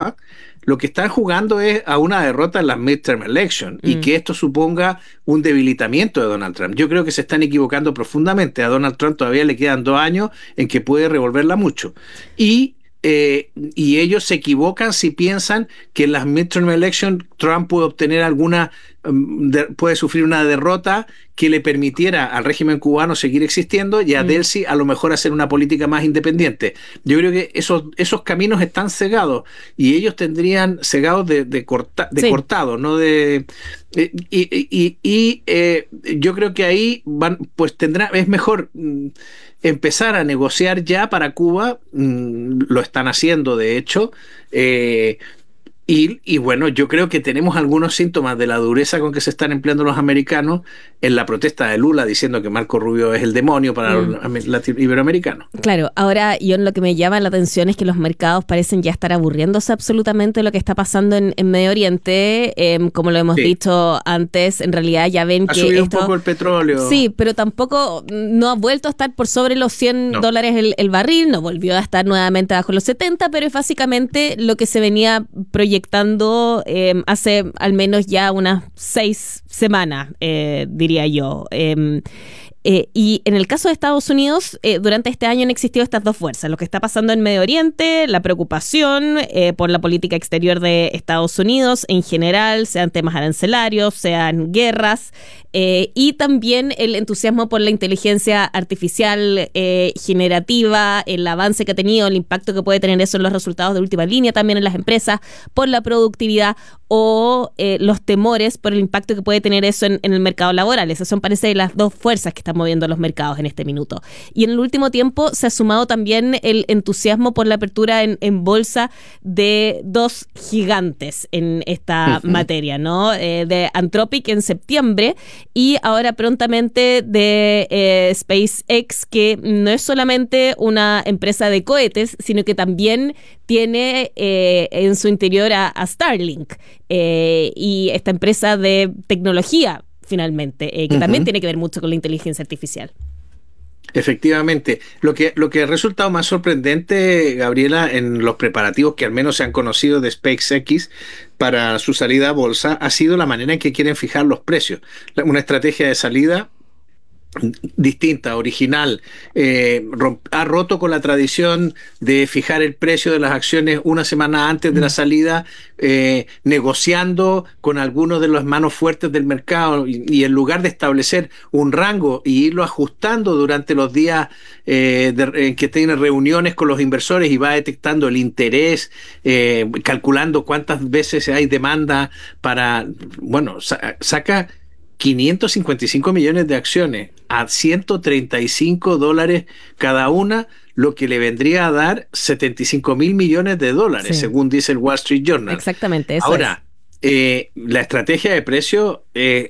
Cuba, lo que están jugando es a una derrota en las midterm election y que esto suponga un debilitamiento de Donald Trump. Yo creo que se están equivocando profundamente. A Donald Trump todavía le quedan 2 años en que puede revolverla mucho. Y ellos se equivocan si piensan que en las midterm election Trump puede obtener puede sufrir una derrota que le permitiera al régimen cubano seguir existiendo y a Delcy a lo mejor hacer una política más independiente. Yo creo que esos caminos están cegados y ellos tendrían cegados de cortado, no de... yo creo que ahí es mejor empezar a negociar ya para Cuba, lo están haciendo de hecho, y bueno, yo creo que tenemos algunos síntomas de la dureza con que se están empleando los americanos en la protesta de Lula diciendo que Marco Rubio es el demonio para los iberoamericanos. Claro, ahora lo que me llama la atención es que los mercados parecen ya estar aburriéndose absolutamente de lo que está pasando en Medio Oriente. Como lo hemos dicho antes, en realidad ya ven que ha subido un poco el petróleo. Sí, pero tampoco no ha vuelto a estar por sobre los $100 el barril, no volvió a estar nuevamente bajo los 70, pero es básicamente lo que se venía proyectando hace al menos ya unas 6 semanas, diría yo. Y en el caso de Estados Unidos, durante este año han existido estas dos fuerzas. Lo que está pasando en Medio Oriente, la preocupación por la política exterior de Estados Unidos en general, sean temas arancelarios, sean guerras, y también el entusiasmo por la inteligencia artificial generativa, el avance que ha tenido, el impacto que puede tener eso en los resultados de última línea también en las empresas, por la productividad o los temores por el impacto que puede tener eso en el mercado laboral. Esas son, parece, las dos fuerzas que están moviendo los mercados en este minuto. Y en el último tiempo se ha sumado también el entusiasmo por la apertura en bolsa de dos gigantes en esta materia, ¿no? De Anthropic en septiembre y ahora prontamente de SpaceX, que no es solamente una empresa de cohetes, sino que también tiene en su interior a Starlink y esta empresa de tecnología, finalmente, que también tiene que ver mucho con la inteligencia artificial. Efectivamente. Lo que ha resultado más sorprendente, Gabriela, en los preparativos que al menos se han conocido de SpaceX para su salida a bolsa, ha sido la manera en que quieren fijar los precios. Una estrategia de salida distinta, original, ha roto con la tradición de fijar el precio de las acciones una semana antes de la salida, negociando con algunos de las manos fuertes del mercado y en lugar de establecer un rango y irlo ajustando durante los días en que tiene reuniones con los inversores y va detectando el interés, calculando cuántas veces hay demanda para, saca 555 millones de acciones a $135 cada una, lo que le vendría a dar 75,000 millones de dólares, según dice el Wall Street Journal. Exactamente, eso ahora, la estrategia de precio,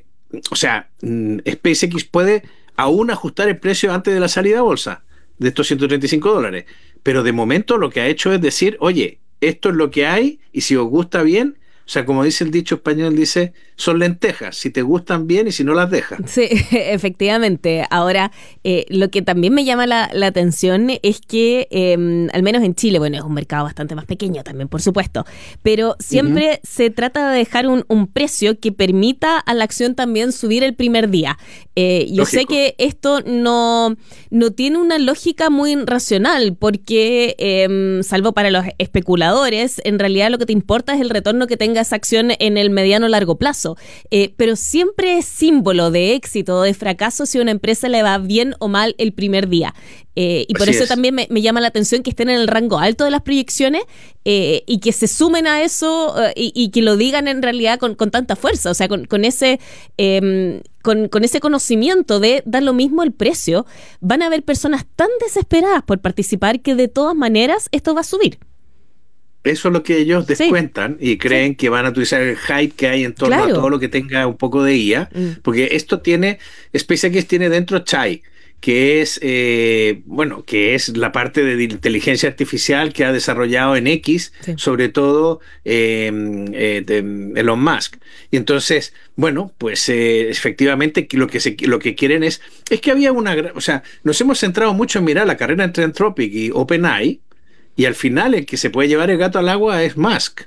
SpaceX puede aún ajustar el precio antes de la salida a bolsa de estos $135, pero de momento lo que ha hecho es decir, oye, esto es lo que hay y si os gusta bien. O sea, como dice el dicho español, dice, son lentejas, si te gustan bien y si no las dejas. Sí, efectivamente. Ahora, lo que también me llama la atención es que, al menos en Chile, es un mercado bastante más pequeño también, por supuesto, pero siempre se trata de dejar un precio que permita a la acción también subir el primer día. Yo sé que esto no tiene una lógica muy racional, porque, salvo para los especuladores, en realidad lo que te importa es el retorno que tenga esa acción en el mediano o largo plazo, pero siempre es símbolo de éxito o de fracaso si a una empresa le va bien o mal el primer día, y por eso también me llama la atención que estén en el rango alto de las proyecciones, y que se sumen a eso, y que lo digan en realidad con tanta fuerza, o sea, con ese con ese conocimiento de dar lo mismo el precio. Van a haber personas tan desesperadas por participar que de todas maneras esto va a subir. Eso es lo que ellos descuentan y creen que van a utilizar el hype que hay en torno a todo lo que tenga un poco de IA, porque SpaceX tiene dentro Chai, que es la parte de inteligencia artificial que ha desarrollado en X, sobre todo de Elon Musk. Y entonces, efectivamente lo que quieren es que había nos hemos centrado mucho en mirar la carrera entre Anthropic y OpenAI, y al final el que se puede llevar el gato al agua es Musk.